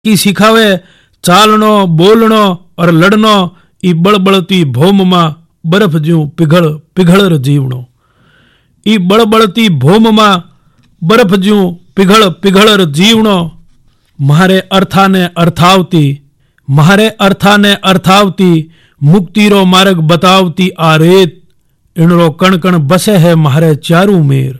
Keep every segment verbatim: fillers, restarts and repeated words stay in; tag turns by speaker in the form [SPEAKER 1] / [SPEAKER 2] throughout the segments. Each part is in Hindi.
[SPEAKER 1] की सिखावे चालनो बोलनो और लड़नो ई बड़बड़ती भौम मां बर्फ ज्यूं पिघल पिघल जीवणो। ई बड़बड़ती भौम मां बर्फ ज्यूं पिघल पिघल जीवणो। म्हारे अर्था ने अर्थावती म्हारे अर्था ने अर्थावती मुक्ति रो मार्ग बतावती आ रेत इनरो कण कण बसे है म्हारे चारू मेर।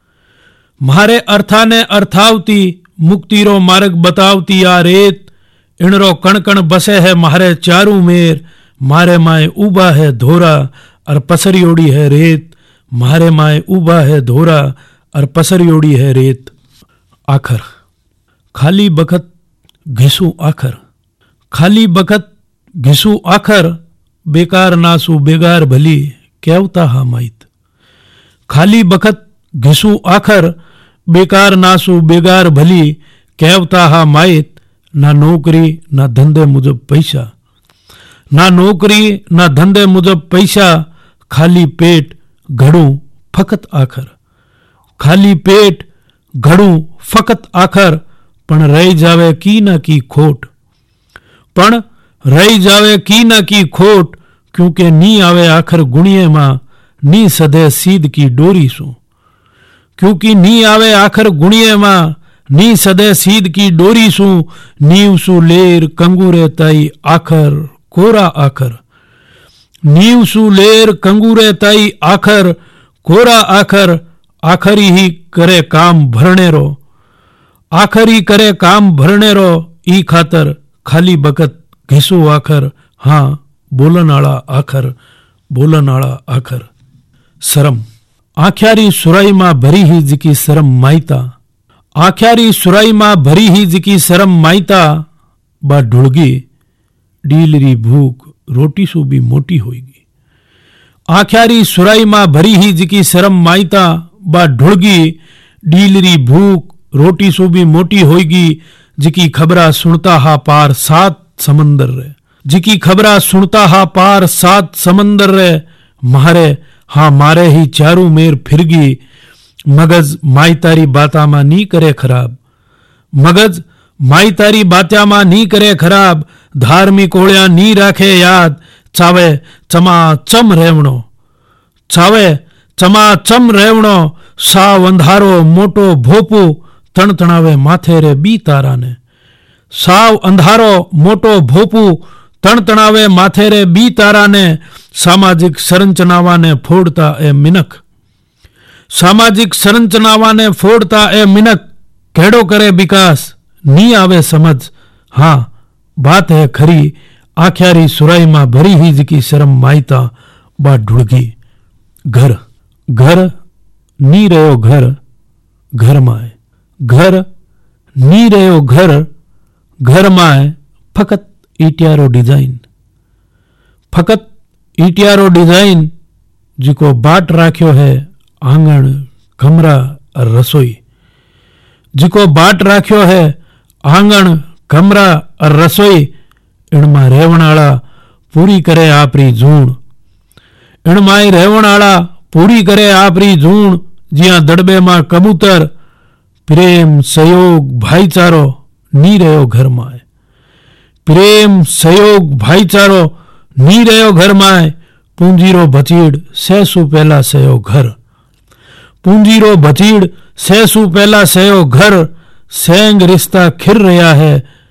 [SPEAKER 1] म्हारे अर्था ने अर्थावती मुक्ति रो मार्ग बतावती आ रेत इनरो कण कण बसे है म्हारे चारू मेर। मारे माए उबा है धोरा और पसरियोड़ी है रेत। मारे माए उबा है धोरा और पसरियोड़ी है रेत। आखर खाली बखत घिसू आखर खाली बखत घिसू आखर बेकार नासू बेगार भली केवता हा माइत। खाली बखत घिसू आखर बेकार नासू बेगार भली केवता हा माइत। ना नौकरी ना धंधे मुजब पैसा ना नौकरी ना धंधे मुजब पैसा खाली पेट घड़ू फकत आखर। खाली पेट घड़ू फकत आखर पण रही जावे की ना की खोट पण रही जावे की ना की खोट क्योंकि नी आवे आखर गुणिये मां नी सधे सीध की डोरी सू। क्योंकि नी आवे आखर गुणिये मां नी सदे सीध की डोरी सू। नीव सू लेर कंगूरे ताई आखर कोरा आखर। नीव सू लेर कंगूरे ताई आखर कोरा आखर। आखरी ही करे काम भरने रो आखरी करे काम भरने रो। ई खातर खाली बकत घिसू आखर। हाँ बोलन आला आखर बोलन आला आखर। शरम आख्यारी सुराई मां भरी ही जिकी शरम माईता। आख्यारी सुराई मां भरी ही जिकी शरम माईता। बा ढुलगी डीलरी भूख रोटी सू भी मोटी होगी। आख्यारी सुराई मां भरी ही जिकी शरम माईता। बा ढुलगी डीलरी भूख रोटी सू भी मोटी होगी। जिकी खबरा सुनता हा पार सात समंदर रे जिकी खबरा सुनता हा पार सात समंदर रे। मारे हाँ मारे ही चारू मेर फिरगी। मगज माई तारी बाता मां नी करे खराब मगज माई तारी बात्या मां नी करे खराब। धार्मिक ओळ्या नी राखे याद चावे चमा चम रेवणो चावे चमा चम रेवणो। साव अंधारो मोटो भोपू तण तणावे माथे रे बी तारा ने। साव अंधारो मोटो भोपू तण तणावे माथे रे बी तारा ने। सामाजिक संरचनावा ने फोड़ता ए मिनक सामाजिक संरचनावा ने फोड़ता ए मिनक। केड़ो करे विकास नी आवे समझ। हाँ बात है खरी आख्यारी सुराई मां भरी ही जिकी शरम माईता। बा ढुलगी घर घर नी रहो घर घर माए घर नी रहो घर घर माए। फकत ईटियारो डिजाइन फकत ईटियारो डिजाइन जिको बाट राख्यो है आंगण कमरा और रसोई। जिको बाट राख्यो है आंगण कमरा और रसोई। इणमा रेवण आला पूरी करे आपरी जूण इणमाई रेवण आला पूरी करे आपरी जूण। जिया दड़बे मां कबूतर प्रेम सहयोग भाईचारो नी रहो घर माए। प्रेम सहयोग भाईचारो नी रहो घर माए। पूंजीरो भचीड़ सहसु पहला सयो घर पूंजीरो भचीड़ सहसु पहला सयो घर। सेंग रिश्ता खिर रहा है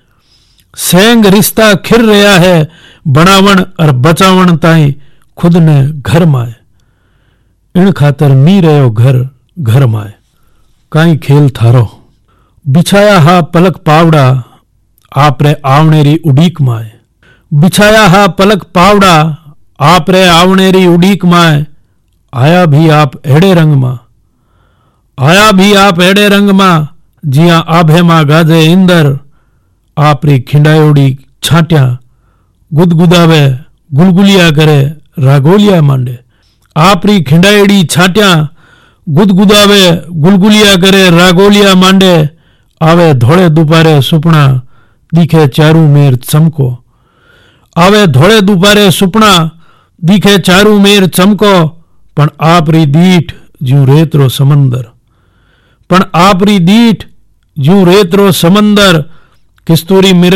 [SPEAKER 1] सेंग रिश्ता खिर रहा है। बनावण और बचावण ताई खुद ने घर माए। इन खातर नी रहो घर घर माए। काई खेल थारो बिछाया हा पलक पावड़ा आपरे आवनेरी उडीक माए। बिछाया हा पलक पावड़ा आपरे आवनेरी उडीक माए। आया भी आप एड़े रंग मां आया भी आप एड़े रंग मां। जिया आभे मां गाजे इंदर आपरी खिंडायोड़ी छाट्या गुदगुदावे गुलगुलिया करे रागोलिया मांडे। आपरी खिंडायड़ी छाट्या गुदगुदावे गुलगुलिया करे रागोलिया मांडे। आवे धोळे दुपारे सुपना दिखे चारू मेर चमको आवे धोळे दुपारे सुपना दिखे चारू मेर चमको। पण आपरी दीठ ज्यू रेतरो समंदर पण आपरी दीठ ज्यू रेतरो समंदर। किस्तूरी मिर्ग